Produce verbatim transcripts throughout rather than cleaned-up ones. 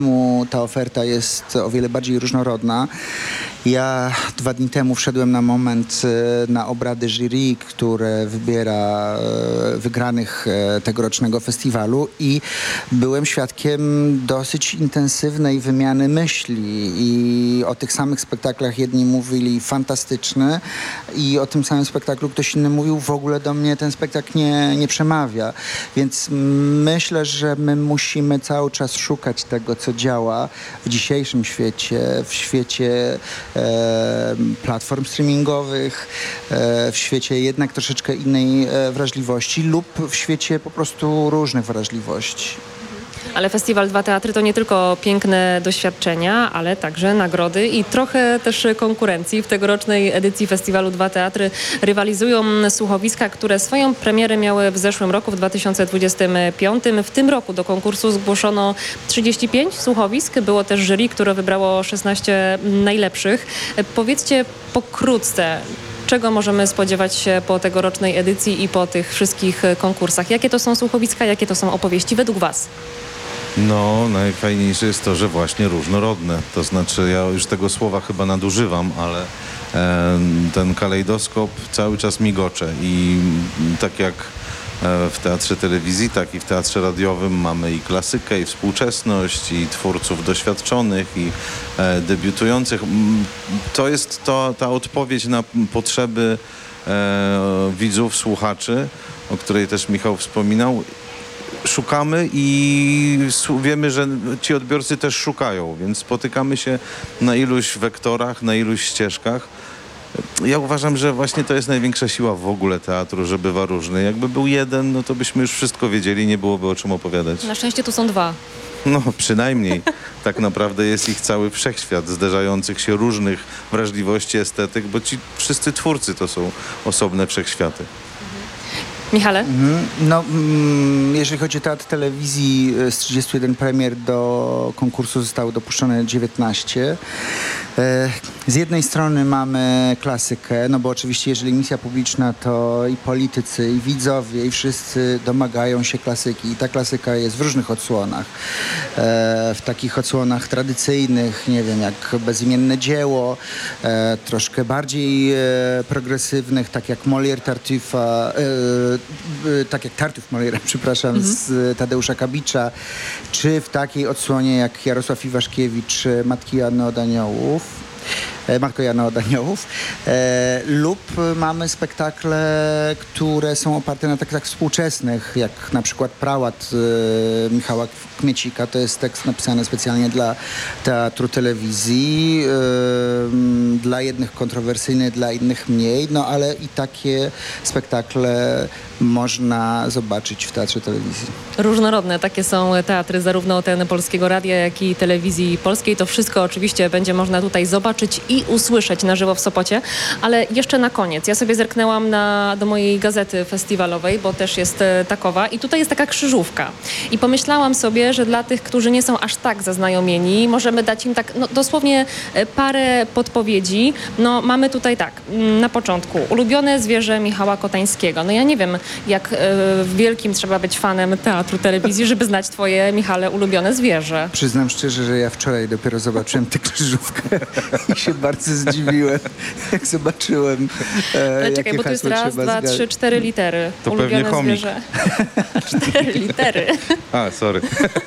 Mu ta oferta jest o wiele bardziej różnorodna. Ja dwa dni temu wszedłem na moment e, na obrady jury, które wybiera e, wygranych e, tegorocznego festiwalu i byłem świadkiem dosyć intensywnej wymiany myśli i o tych samych spektaklach jedni mówili fantastyczny i o tym samym spektaklu ktoś inny mówił w ogóle do mnie ten spektakl nie, nie przemawia. Więc myślę, że my musimy cały czas szukać tego, co działa w dzisiejszym świecie, w świecie e, platform streamingowych, e, w świecie jednak troszeczkę innej e, wrażliwości lub w świecie po prostu różnych wrażliwości. Ale Festiwal Dwa Teatry to nie tylko piękne doświadczenia, ale także nagrody i trochę też konkurencji. W tegorocznej edycji Festiwalu Dwa Teatry rywalizują słuchowiska, które swoją premierę miały w zeszłym roku, w dwa tysiące dwudziestym piątym. W tym roku do konkursu zgłoszono trzydzieści pięć słuchowisk. Było też jury, które wybrało szesnaście najlepszych. Powiedzcie pokrótce, czego możemy spodziewać się po tegorocznej edycji i po tych wszystkich konkursach? Jakie to są słuchowiska, jakie to są opowieści według Was? No, najfajniejsze jest to, że właśnie różnorodne. To znaczy, ja już tego słowa chyba nadużywam, ale e, ten kalejdoskop cały czas migocze i tak jak e, w teatrze telewizji, tak i w teatrze radiowym mamy i klasykę, i współczesność, i twórców doświadczonych, i e, debiutujących. To jest to, ta odpowiedź na potrzeby e, widzów, słuchaczy, o której też Michał wspominał. Szukamy i wiemy, że ci odbiorcy też szukają, więc spotykamy się na iluś wektorach, na iluś ścieżkach. Ja uważam, że właśnie to jest największa siła w ogóle teatru, że bywa różny. Jakby był jeden, no to byśmy już wszystko wiedzieli, nie byłoby o czym opowiadać. Na szczęście tu są dwa. No przynajmniej. Tak naprawdę jest ich cały wszechświat zderzających się różnych wrażliwości, estetyk, bo ci wszyscy twórcy to są osobne wszechświaty. Michale? Mhm. No, mm, jeżeli chodzi o teatr telewizji, z trzydziestu jeden premier do konkursu zostało dopuszczone dziewiętnaście. E, z jednej strony mamy klasykę, no bo oczywiście jeżeli misja publiczna, to i politycy, i widzowie, i wszyscy domagają się klasyki. I ta klasyka jest w różnych odsłonach. E, w takich odsłonach tradycyjnych, nie wiem, jak Bezimienne dzieło, e, troszkę bardziej e, progresywnych, tak jak Molière Tartufa, e, tak jak Tartuf Moliera, przepraszam, mhm. z Tadeusza Kabicza, czy w takiej odsłonie jak Jarosław Iwaszkiewicz, Matki Joanny od Aniołów, Matko Jana od Aniołów, e, lub mamy spektakle, które są oparte na tekstach współczesnych, jak na przykład Prałat e, Michała Kmiecika. To jest tekst napisany specjalnie dla teatru telewizji, e, dla jednych kontrowersyjny, dla innych mniej, no ale i takie spektakle można zobaczyć w teatrze telewizji. Różnorodne takie są teatry, zarówno ten Polskiego Radia, jak i Telewizji Polskiej. To wszystko oczywiście będzie można tutaj zobaczyć i usłyszeć na żywo w Sopocie. Ale jeszcze na koniec, ja sobie zerknęłam na, do mojej gazety festiwalowej, bo też jest e, takowa i tutaj jest taka krzyżówka. I pomyślałam sobie, że dla tych, którzy nie są aż tak zaznajomieni, możemy dać im tak no, dosłownie e, parę podpowiedzi. No mamy tutaj tak, na początku ulubione zwierzę Michała Kotańskiego. No ja nie wiem, jak e, wielkim trzeba być fanem teatru telewizji, żeby znać twoje, Michale, ulubione zwierzę. Przyznam szczerze, że ja wczoraj dopiero zobaczyłem tę krzyżówkę i się bardzo zdziwiłem, jak zobaczyłem, e, Ale jakie czekaj, bo to jest hasło raz, trzeba dwa, zgadać. trzy, cztery litery. To ulubione pewnie chomik. zwierzę. Cztery litery. A, sorry.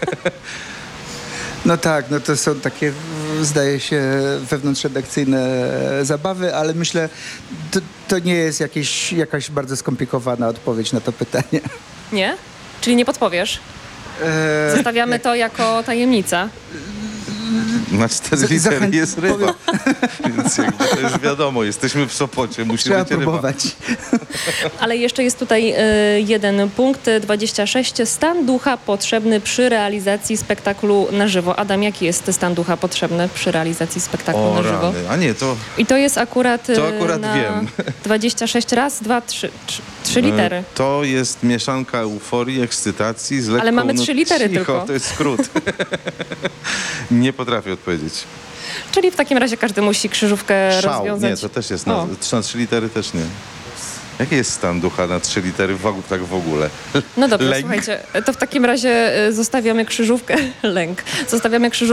No tak, no to są takie, zdaje się, wewnątrzredakcyjne zabawy, ale myślę, to, to nie jest jakieś, jakaś bardzo skomplikowana odpowiedź na to pytanie. Nie? Czyli nie podpowiesz? Eee, Zostawiamy to jako tajemnica. Na cztery Z- litery zachęć- jest ryba. Więc jakby to już wiadomo, jesteśmy w Sopocie, musi Trzeba być ryba. próbować. Ale jeszcze jest tutaj y, jeden punkt, dwadzieścia sześć. Stan ducha potrzebny przy realizacji spektaklu na żywo. Adam, jaki jest stan ducha potrzebny przy realizacji spektaklu O na żywo? rany. A nie, to I to jest akurat, y, To akurat na wiem. dwadzieścia sześć raz, dwa, trzy, trzy, trzy litery. e, to jest mieszanka euforii, ekscytacji z lekką... Ale mamy trzy litery cicho, tylko. to jest skrót. Nie potrafię odpowiedzieć. Czyli w takim razie każdy musi krzyżówkę Szał. rozwiązać. Nie, to też jest na, O. na trzy litery też nie. Jaki jest stan ducha na trzy litery w, tak w ogóle? No dobrze, Lęk? słuchajcie, to w takim razie y, zostawiamy krzyżówkę, lęk, zostawiamy krzyżówkę